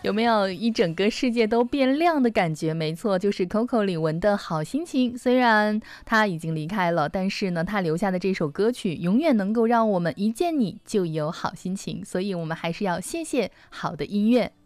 有没有一整个世界都变亮的感觉？没错，就是 Coco 李玟的好心情。虽然她已经离开了，但是呢，她留下的这首歌曲永远能够让我们一见你就有好心情。所以我们还是要谢谢好的音乐。